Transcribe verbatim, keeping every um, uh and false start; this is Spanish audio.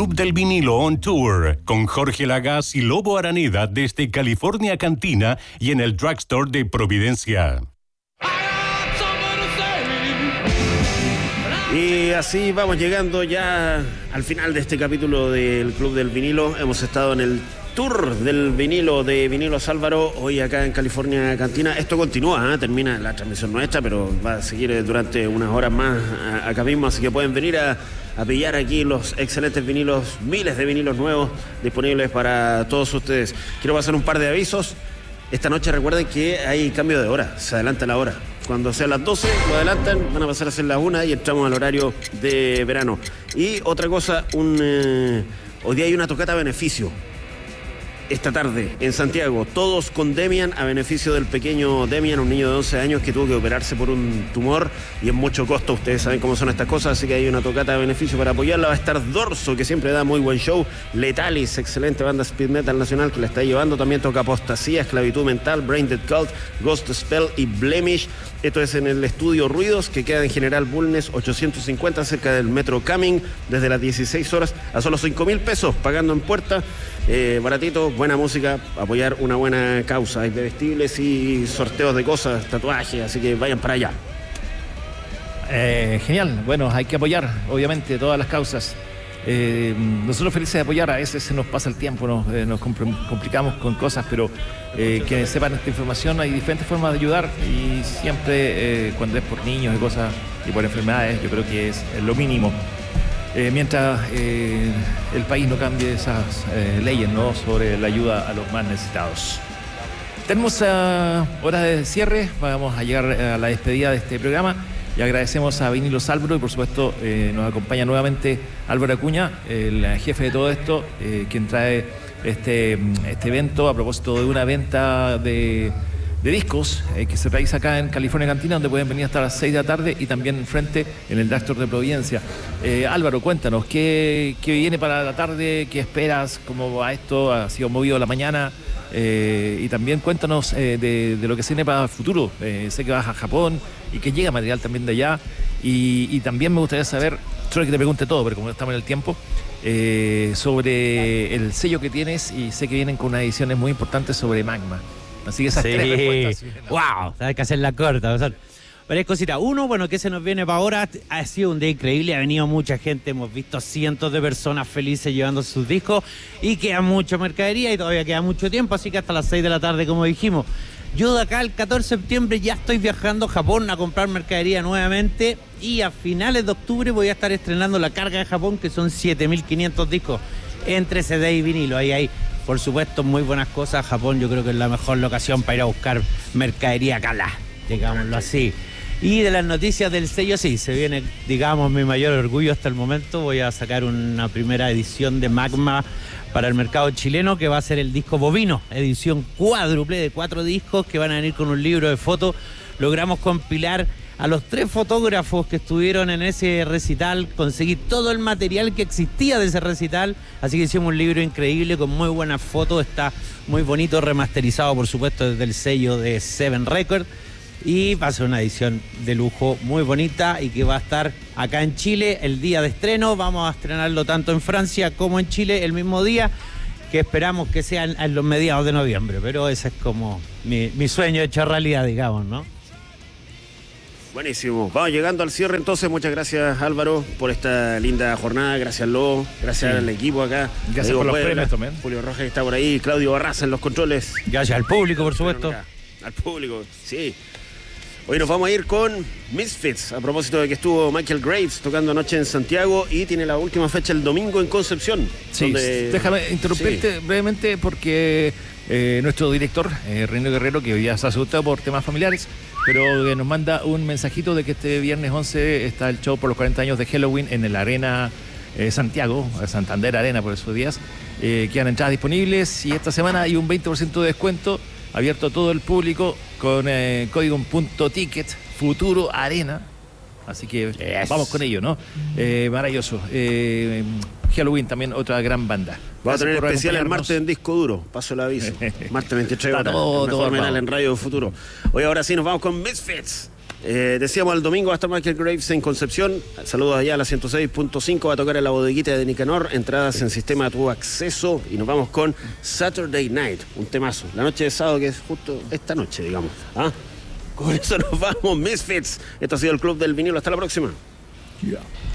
Club del Vinilo on Tour con Jorge Lagaz y Lobo Araneda desde California Cantina y en el Drugstore de Providencia. Y así vamos llegando ya al final de este capítulo del Club del Vinilo. Hemos estado en el tour del vinilo de Vinilos Álvaro, hoy acá en California Cantina. Esto continúa, ¿eh? Termina la transmisión nuestra, pero va a seguir durante unas horas más acá mismo, así que pueden venir a, a pillar aquí los excelentes vinilos, miles de vinilos nuevos disponibles para todos ustedes. Quiero pasar un par de avisos. Esta noche recuerden que hay cambio de hora, se adelanta la hora. Cuando sean las doce lo adelantan, van a pasar a ser las una y entramos al horario de verano. Y otra cosa, un, eh, hoy día hay una tocata a beneficio. Esta tarde en Santiago, todos con Demian, a beneficio del pequeño Demian, un niño de once años que tuvo que operarse por un tumor y en mucho costo. Ustedes saben cómo son estas cosas, así que hay una tocata de beneficio para apoyarla. Va a estar Dorso, que siempre da muy buen show. Letalis, excelente banda speed metal nacional que la está llevando. También toca Apostasía, Esclavitud Mental, Brain Dead Cult, Ghost Spell y Blemish. Esto es en el estudio Ruidos, que queda en General Bulnes ochocientos cincuenta, cerca del Metro Cumming, desde las dieciséis horas a solo cinco mil pesos, pagando en puerta. Eh, baratito, buena música, apoyar una buena causa. Hay bebestibles y sorteos de cosas, tatuajes, así que vayan para allá. Eh, genial, bueno, hay que apoyar, obviamente, todas las causas. Eh, nosotros felices de apoyar, a veces se nos pasa el tiempo, nos, eh, nos complicamos con cosas, pero eh, quienes sepan esta información, hay diferentes formas de ayudar y siempre eh, cuando es por niños y cosas y por enfermedades, yo creo que es lo mínimo. Eh, mientras eh, el país no cambie esas eh, leyes, ¿no?, sobre la ayuda a los más necesitados. Tenemos uh, hora de cierre, vamos a llegar a la despedida de este programa y agradecemos a Vinilos Álvaro y por supuesto eh, nos acompaña nuevamente Álvaro Acuña, el jefe de todo esto, eh, quien trae este, este evento a propósito de una venta de... de discos eh, que se realiza acá en California Cantina, donde pueden venir hasta las seis de la tarde y también frente en el Drugstore de Providencia. Eh, Álvaro, cuéntanos, ¿qué, ¿qué viene para la tarde? ¿Qué esperas? ¿Cómo va esto? ¿Ha sido movido la mañana? Eh, y también cuéntanos eh, de, de lo que se viene para el futuro. Eh, sé que vas a Japón y que llega material también de allá. Y, y también me gustaría saber, solo que te pregunte todo, pero como estamos en el tiempo, eh, sobre el sello que tienes, y sé que vienen con unas ediciones muy importantes sobre Magma. Así que esas sí. tres respuestas. ¡Wow! Hay que hacerla corta. O sea, varias cositas. Uno, bueno, ¿qué se nos viene para ahora? Ha sido un día increíble, ha venido mucha gente, hemos visto cientos de personas felices llevando sus discos y queda mucha mercadería y todavía queda mucho tiempo, así que hasta las seis de la tarde, como dijimos. Yo de acá el catorce de septiembre ya estoy viajando a Japón a comprar mercadería nuevamente y a finales de octubre voy a estar estrenando La Carga de Japón, que son siete mil quinientos discos entre C D y vinilo. Ahí hay, por supuesto, muy buenas cosas. Japón yo creo que es la mejor locación para ir a buscar mercadería cala, digámoslo así. Y de las noticias del sello, sí, se viene, digamos, mi mayor orgullo hasta el momento. Voy a sacar una primera edición de Magma para el mercado chileno, que va a ser el disco bovino, edición cuádruple de cuatro discos que van a venir con un libro de fotos. Logramos compilar a los tres fotógrafos que estuvieron en ese recital, conseguí todo el material que existía de ese recital, así que hicimos un libro increíble con muy buenas fotos, está muy bonito, remasterizado por supuesto desde el sello de Seven Records, y va a ser una edición de lujo muy bonita y que va a estar acá en Chile el día de estreno. Vamos a estrenarlo tanto en Francia como en Chile el mismo día, que esperamos que sean en los mediados de noviembre, pero ese es como mi, mi sueño hecho realidad, digamos, ¿no? Buenísimo. Vamos llegando al cierre entonces. Muchas gracias, Álvaro, por esta linda jornada. Gracias, Lobo. Gracias sí. al equipo acá. Gracias Diego por los Puebla, premios también. Julio Rojas que está por ahí. Claudio Barraza en los controles. Gracias al público, por supuesto. Acá, al público, sí. Hoy nos vamos a ir con Misfits, a propósito de que estuvo Michael Graves tocando anoche en Santiago y tiene la última fecha el domingo en Concepción. Sí, donde... déjame interrumpirte sí. brevemente porque eh, nuestro director, eh, Reino Guerrero, que hoy día se ha asustado por temas familiares, pero que nos manda un mensajito de que este viernes once está el show por los cuarenta años de Halloween en el Arena eh, Santiago, Santander Arena por esos días. Eh, quedan entradas disponibles y esta semana hay un veinte por ciento de descuento abierto a todo el público con eh, código punto ticket Futuro Arena. Así que yes. vamos con ello, ¿no? Eh, maravilloso. Eh, Halloween también, otra gran banda. Vamos a tener especial el martes en disco duro. Paso el aviso. Martes veintitrés horas. Todo, mejor todo menal en Radio Futuro. Hoy ahora sí nos vamos con Misfits. Eh, decíamos el domingo va a estar Michael Graves en Concepción. Saludos allá a la ciento seis punto cinco. Va a tocar en la bodeguita de Nicanor. Entradas en sistema Tu Acceso. Y nos vamos con Saturday Night, un temazo. La noche de sábado, que es justo esta noche, digamos. ¿Ah? Con eso nos vamos, Misfits. Esto ha sido el Club del Vinilo. Hasta la próxima. Yeah.